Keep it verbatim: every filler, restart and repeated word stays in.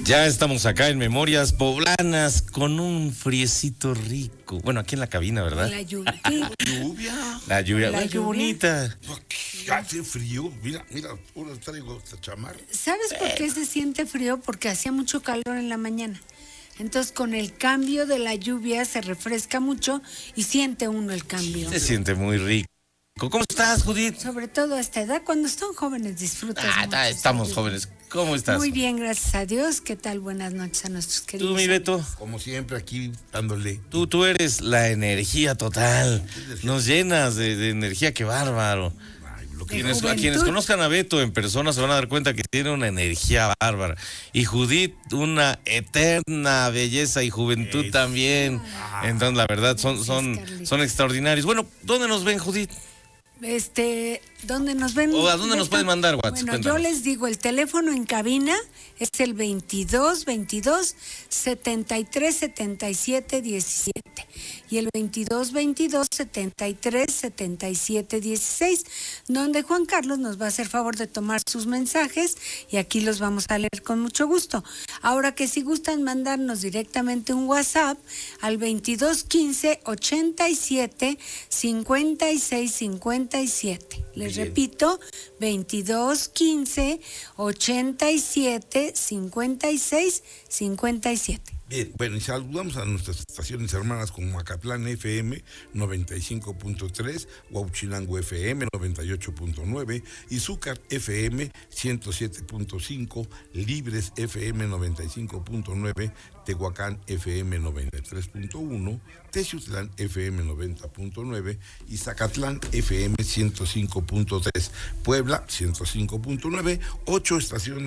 Ya estamos acá en Memorias Poblanas con un friecito rico. Bueno, aquí en la cabina, ¿verdad? La lluvia. ¿Lluvia? La lluvia. La Ay, qué lluvia. bonita. Hace frío. Mira, mira, ahora traigo esta chamarra. ¿Sabes por qué se siente frío? Porque hacía mucho calor en la mañana. Entonces, con el cambio de la lluvia se refresca mucho y siente uno el cambio. Se siente muy rico. ¿Cómo estás, Judith? Sobre todo a esta edad, cuando están jóvenes, disfrutas Ah, mucho. ta- estamos Sí. jóvenes. ¿Cómo estás? Muy bien, gracias a Dios. ¿Qué tal? Buenas noches a nuestros queridos Tú, mi Beto. Como siempre, aquí dándole. Tú, tú eres la energía total. Nos llenas de, de energía, qué bárbaro. Ay, lo que De Quienes, a juventud. quienes conozcan a Beto en persona se van a dar cuenta que tiene una energía bárbara. Y Judith, una eterna belleza y juventud Es- también. Entonces, la verdad, son, Gracias, son, Carlitos. son extraordinarios. Bueno, ¿dónde nos ven, Judith? Este, ¿dónde nos ven? ¿O a dónde nos Beto? pueden mandar, WhatsApp? Bueno, Cuéntanos. yo les digo, el teléfono en cabina es el veintidós veintidós setenta y tres setenta y siete diecisiete y el veintidós veintidós setenta y tres setenta y siete dieciséis, donde Juan Carlos nos va a hacer favor de tomar sus mensajes y aquí los vamos a leer con mucho gusto. Ahora que si gustan mandarnos directamente un WhatsApp al veintidós quince ochenta y siete cincuenta y seis cincuenta y siete. Les Bien. repito, veintidós quince ochenta y siete cincuenta y seis cincuenta y siete. Bien, bueno, y saludamos a nuestras estaciones hermanas como Macatlán F M noventa y cinco punto tres, Huauchinango F M noventa y ocho punto nueve, Izúcar F M ciento siete punto cinco, Libres F M noventa y cinco punto nueve, Tehuacán F M noventa y tres punto uno, Texutlán F M noventa punto nueve y Zacatlán F M ciento cinco punto tres, Puebla ciento cinco punto nueve, ocho estaciones